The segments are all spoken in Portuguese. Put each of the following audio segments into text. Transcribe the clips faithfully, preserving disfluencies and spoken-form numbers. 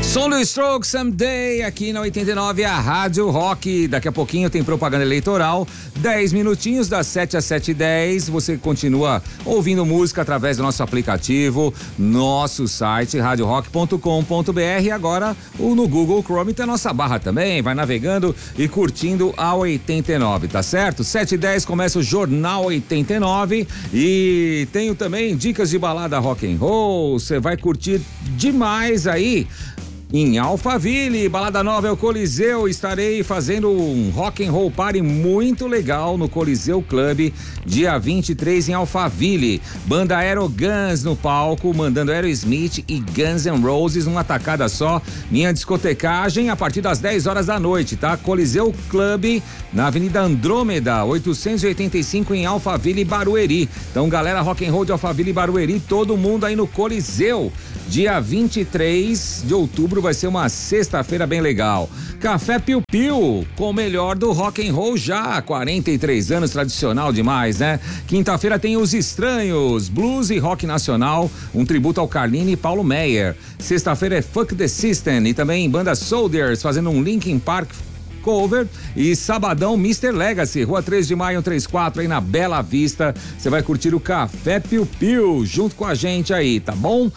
Som do Stroke Someday aqui na oitenta e nove, a Rádio Rock. Daqui a pouquinho tem propaganda eleitoral, dez minutinhos das sete às sete e dez. Você continua ouvindo música através do nosso aplicativo, nosso site rádio rock ponto com ponto br. E agora o, no Google Chrome tem a nossa barra também. Vai navegando e curtindo a oitenta e nove, tá certo? sete e dez começa o Jornal oitenta e nove e tenho também dicas de balada rock and roll. Você vai curtir demais aí. Em Alphaville, Balada Nova é o Coliseu. Estarei fazendo um rock and roll party muito legal no Coliseu Club, dia vinte e três em Alphaville. Banda Aeroguns no palco, mandando Aerosmith e Guns N' Roses numa tacada só. Minha discotecagem a partir das dez horas da noite, tá? Coliseu Club, na Avenida Andrômeda, oitocentos e oitenta e cinco em Alphaville, Barueri. Então, galera, rock and roll de Alphaville e Barueri, todo mundo aí no Coliseu. Dia vinte e três de outubro vai ser uma sexta-feira bem legal. Café Piu Piu, com o melhor do rock and roll já, quarenta e três anos, tradicional demais, né? Quinta-feira tem Os Estranhos, blues e rock nacional, um tributo ao Carlini e Paulo Meyer. Sexta-feira é Fuck the System e também Banda Soldiers fazendo um Linkin Park cover. E sabadão, mister Legacy, Rua três de maio, trinta e quatro, aí na Bela Vista. Você vai curtir o Café Piu Piu junto com a gente aí, tá bom?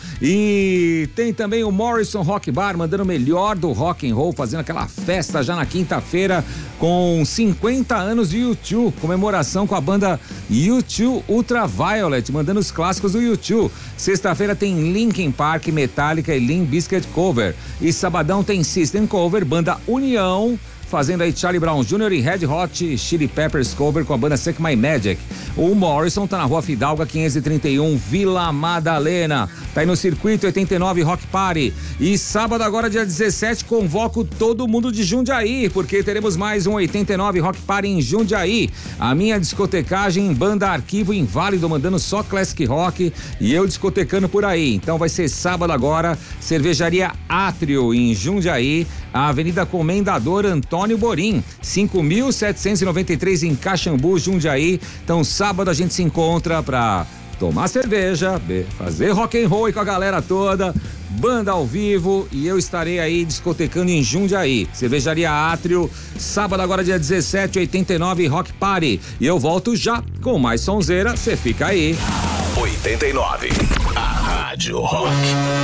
E tem também o Morrison Rock Bar, mandando o melhor do rock and roll, fazendo aquela festa já na quinta-feira com cinquenta anos de U dois, comemoração com a banda U dois Ultraviolet, mandando os clássicos do U dois. Sexta-feira tem Linkin Park, Metallica e Limp Bizkit cover. E sabadão tem System cover, banda União, fazendo aí Charlie Brown Júnior e Red Hot Chili Peppers cover com a banda Suck My Magic. O Morrison tá na Rua Fidalga quinhentos e trinta e um, Vila Madalena. Tá aí no Circuito oitenta e nove Rock Party. E sábado agora, dia dezessete, convoco todo mundo de Jundiaí, porque teremos mais um oitenta e nove Rock Party em Jundiaí. A minha discotecagem, Banda Arquivo Inválido, mandando só Classic Rock e eu discotecando por aí. Então vai ser sábado agora, Cervejaria Átrio em Jundiaí, a Avenida Comendador Antônio Borim, cinco mil setecentos e noventa e três em Caxambu, Jundiaí. Então sábado a gente se encontra pra tomar cerveja, fazer rock and roll aí com a galera toda, banda ao vivo, e eu estarei aí discotecando em Jundiaí. Cervejaria Átrio, sábado agora dia dezessete, oitenta e nove Rock Party. E eu volto já com mais sonzeira, cê fica aí. oitenta e nove, a Rádio Rock.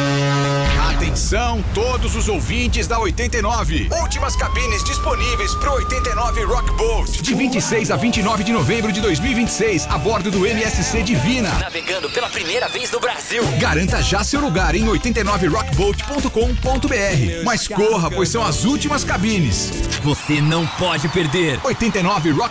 Atenção, todos os ouvintes da oitenta e nove. Últimas cabines disponíveis pro oitenta e nove Rock Boat. De vinte e seis a vinte e nove de novembro de dois mil e vinte e seis, a bordo do M S C Divina. Navegando pela primeira vez no Brasil. Garanta já seu lugar em oitenta e nove rock boat ponto com ponto br. Mas corra, pois são as últimas cabines. Você não pode perder. oitenta e nove Rock